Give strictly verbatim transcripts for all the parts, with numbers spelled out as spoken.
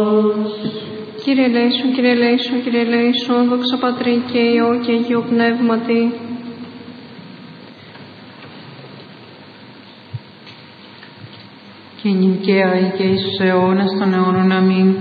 Κύριε ελέησον, Κύριε ελέησον, Κύριε ελέησον, δόξα Πατρί και Υιό και Αγίο Πνεύματι. Και νυν και αεί και εις τους αιώνας των αιώνων. Αμήν.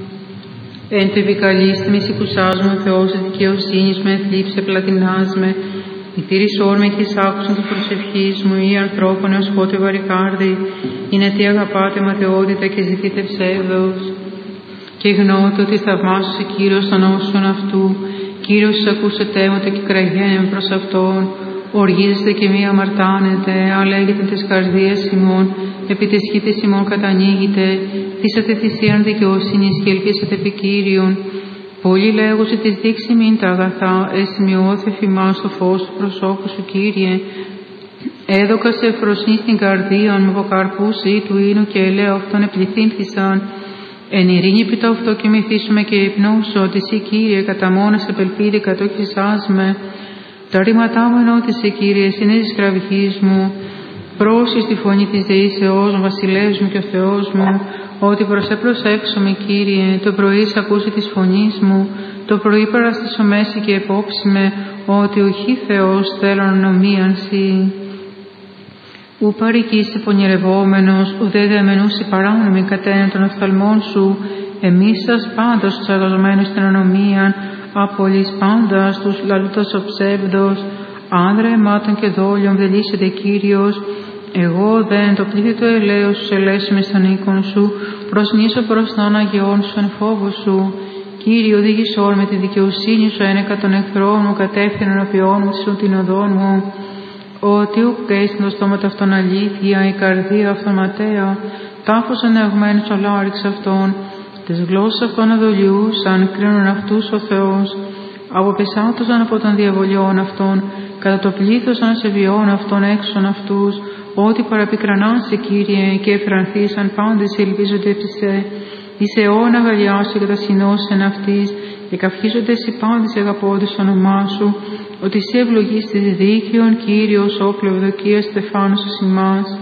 Εν το επικαλείστη με σηκουσάζουμε ο Θεός της δικαιοσύνης με θλίψε πλατινάσμε. Μητήρησόν με και εισάκουσον της προσευχής μου, ή ανθρώπων έως πότε βαρικάρδη, είναι τι αγαπάτε ματαιότητα και ζητείτε ψεύδος. Και γνώτε ότι θαυμάσωσε Κύριος τον όσον αυτού, Κύριος ακούσετε μου και κραγένε προς Αυτόν, οργίζεστε και μη αμαρτάνετε, αλλά λέγετε τις καρδίες ημών, επί της χήτης ημών κατανοίγετε, θύσατε θυσίαν δικαιοσύνης και ελπίσατε επί Κύριον. Πολλοί λέγουσι της δείξει μην τα αγαθά, εσημειώθε φημά στο φως του προσώπου σου, Κύριε. Έδωκα σε φροσνή στην καρδία μου, από καρπούς ή του ίνου και ελαίου αυτόν επληθύνθησαν. Εν ειρήνη επί το αυτό και μυθίσουμε και υπνώσω, ότι εσύ, Κύριε, κατά μόνας επελπίδη κατόχησάς με. Τα ρήματά μου ενώτησε, Κύριε, συνέζεις κραυγής μου. Πρόσης τη φωνή της δεήσεώς μου, βασιλεύς μου και ο Θεός μου, ότι προσέ προσέξομαι, Κύριε, το πρωί σ' ακούσει της φωνής μου, το πρωί παραστήσω μέση και επόψη με, ότι ουχή Θεός θέλω νομίαν σοι. Ου παρικήσει πονηρευόμενος, ουδέ δεαμενούσι παράνομη κατέναν των οφθαλμών σου, εμείς σας πάντως τους αγαζομένους στην ανομίαν, απολύς πάντας τους λαλούτας ο ψεύδος, άνδρα αιμάτων και δόλιων δε λύσεται, Κύριος. Εγώ δεν το πλήθη του ελαίου σου ελέσουμε στον οίκον σου, προσνήσω προς τον Αγιών σου εν φόβο σου. Κύριε, οδήγησόν με τη δικαιοσύνη σου ένεκα των εχθρών μου, κατεύθυνον απειών σου την οδόν μου. Ότι ουκ έστειν το στόμα αυτόν αλήθεια, η καρδία αυτόν ματέα, τάφος ενεγμένος ο λάριξ αυτών, τις γλώσσες αυτών αδολιούσαν, κρίνουν αυτούς ο Θεός. Αποπεσάτωσαν από των διαβολιών αυτών, κατά το πλήθος ανασεβιών αυτών έξων αυτούς, ότι παραπικρανάσαι, Κύριε, και εφρανθήσαν πάντες ελπίζονται σε. Εις αιώνα αγαλιάσου και κατασυνώσεν αυτής, και καυχίζονται εσύ πάντες αγαπώντες το όνομά σου, ότι εσύ ευλογείς της δίκαιων, Κύριος, όπλο ευδοκίας στεφάνους εις ημάς.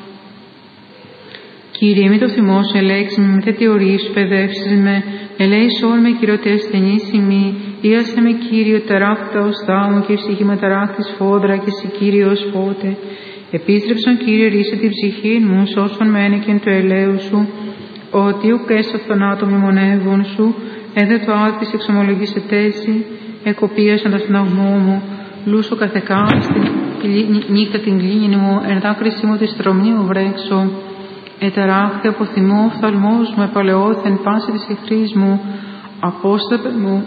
Κύριε, μη το θυμό σου ελέξει με, με τέτοια ορί σου παιδεύσεις με, ελέησόν με, κυριωτέ ασθενής ημί, ίασε με, Κύριο, ταράκτα οστά μου και η ψυχή με ταράχτης φόδρα, και εσύ, Κύριος, πότε. Επίστρεψον, Κύριε, ρίσε την ψυχή μου, σώσον με ένεκεν του ελαίου σου, ότι ουκ έσω θανάτο μνημονεύων σου, έδε το άδης εξομολογήσε τέση, εκοπίασαν τα συναγμό μου, λούσο καθεκά, στην νύχτα την κλίνη μου, εν δάκρυσή μου τη στρομνίου βρέξω. Εταράχθη από θυμό ο φθαλμός μου, επαλαιώθεν πάση της εχθρής μου, απόσταπε μου,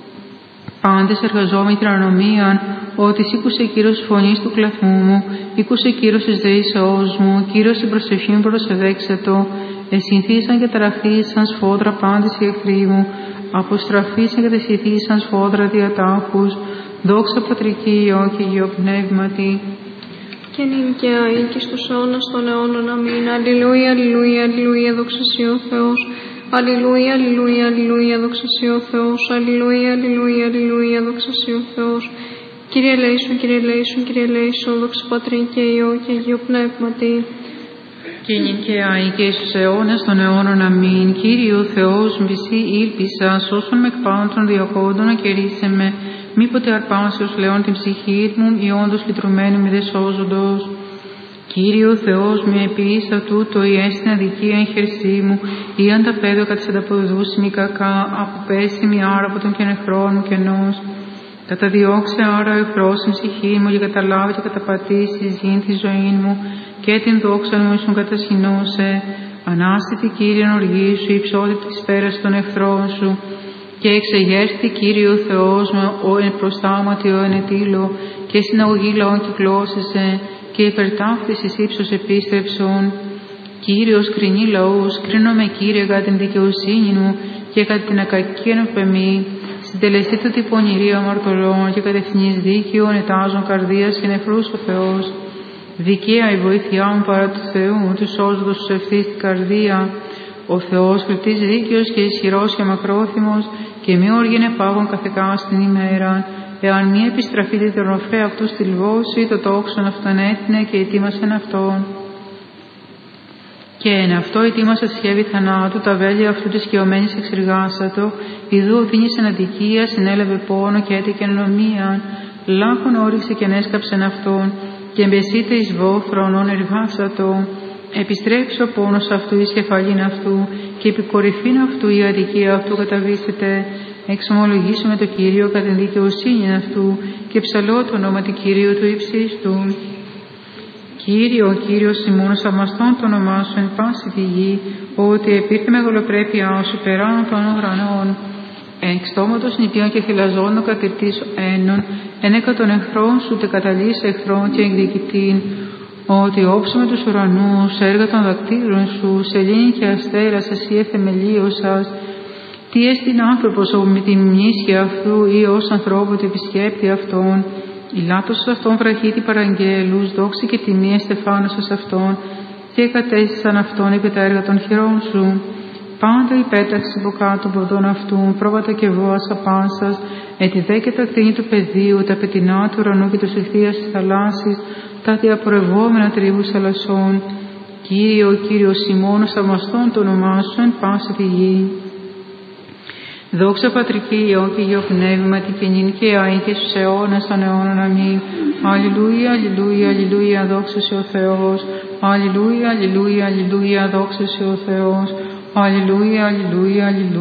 πάντες εργαζόμενοι την ανομίαν, ότι σήκουσε Κύριος φωνής του κλαθμού μου, ήκουσε Κύριος της δεήσεώς μου, Κύριος την προσευχή μου προσεδέξετο, εσυνθήσαν και ταραχθήσαν σφόδρα πάντες οι εχθροί μου, αποστραφήσαν και τεσηθήσαν σφόδρα διατάφους, δόξα Πατρική Υιό και Αγίο Πνεύματι. Και νυν και αεί και στους αιώνας των αιώνων. Αμήν. Αλληλούια, αλληλούια, αλληλούια, δόξα σοι ο Θεός. Αλληλούια, αλληλούια, αλληλούια, δόξα σοι ο Θεός. Αλληλούια, αλληλούια, αλληλούια, δόξα σοι ο Θεός. Κύριε ελέησον, Κύριε ελέησον, Κύριε ελέησον, δόξα Πατρί και Υιό και Αγίο Πνεύματι. Και νυν και αεί και εις τους αιώνας των αιώνων. Αμήν. Κύριε ο Θεός μου, εσύ ήλπισα, σώσον με εκ πάνω των διακόντων, ακερίσε με, μήποτε αρπάσεως λέον την ψυχή μου, ή όντως λυτρωμένη μη δε σώζοντος. Κύριε ο Θεός μου, επίσης τούτο η έστιν αδικία εν χερσί μου, ή αν τα πέδωκα της ανταποδούση μη κακά, αποπέσει μη άρα από τον κενεχρόν μου κενός. Καταδιώξε άρα ο εχθρός στην ψυχή μου, και καταλάβει και καταπατήσει εις γήν τη ζωή μου, και την δόξα μου ήσουν κατασχυνώσε. Ανάστητη, Κύριε, οργή σου, υψότητα της πέρας των εχθρών σου, και εξεγέρθη, Κύριε ο Θεός μου, ο εν προστάματι ο ενετήλω, και συναγωγή λαών κυκλώσεσαι, και υπερτάφτης εις ύψος επίστρεψον. Κύριος κρινεί λαούς, κρίνομαι, Κύριε, κατά την δικαιοσύνη μου, και κατά την ακακία νοπεμή. Συντελεστεί του την πονηρία αμαρτωλών, και κατευθυνής δίκαιων ετάζων καρδίας και νεφρούς ο Θεός. Δικαία η βοήθειά μου παρά του Θεού, του σώζοντος τους ευθύς την καρδία. Ο Θεός κριτής δίκαιος και ισχυρός και μακρόθυμος, και μη όργαινε πάγων καθεκά στην ημέρα. Εάν μη επιστραφείτε τον ορφέα αυτού στη λβώση, το τόξον αυτόν έθνε και ετοίμασεν αυτόν. Και εν αυτό ετοίμασα σχέδι θανάτου, τα βέλη αυτού της σκιωμένης εξεργάσατο, ιδού οδύνησεν αδικία, συνέλαβε πόνο και έτεκεν νομίαν, λάχον όριξε και ανέσκαψεν αυτόν, και εμπεσίτε εις βόθρονον εργάσατο. Επιστρέψει ο πόνος αυτού εις κεφαλήν αυτού, και επί κορυφήν αυτού η αδικία αυτού καταβήσεται. Εξομολογήσουμε το Κύριο κατά την δικαιοσύνη αυτού, και ψαλώ το όνομα του Κυρίου του υψίστου. Κύριε, ο Κύριος ημώνος αμαστών το όνομά σου εν πάση τη γη, ότι επήρθε μεγαλοπρέπειά σου περάνω των ουρανών. Εκ στόματος νηπιών και θυλαζών κατηρτής ένων, ενέκα των εχθρών σου τε καταλύς εχθρών και εκδικητήν, ότι όψουμε τους ουρανούς, έργα των δακτύρων σου, σελήνη και αστέρας, εσύ εθεμελίωσας. Τι έστειν άνθρωπος όπου με την μνήσια αυτού ή ως ανθρώπου του επισκέπτη αυτόν, η λάτος αυτόν βραχίτη παραγγέλους, δόξη και τιμή εστεφάνωσας αυτόν, και κατέστησαν αυτόν επί τα έργα των χειρών σου. Πάντα η πέταξη από κάτω ποδών αυτού, πρόβατα και βόας απάνσας, ετι δε και τα κτίνη του πεδίου, τα πετεινά του ουρανού και τους ηχθείας της θαλάσσης, τα διαπορευόμενα τρίβους θαλασσών. Κύριε, ο Κύριος ημώνος θαυμαστών το όνομά σου εν πάση τη γη. Δόξα Πατρική Υιό και Υιό Πνεύματι και νυν και αεί και στους αιώνας των αιώνων. Αμήν. Αλληλούια, αλληλούια, αλληλούια, δόξα σε ο Θεός. Αλληλούια, αλληλούια, αλληλούια, δόξα σε ο Θεός. Αλληλούια, αλληλούια, αλληλούια.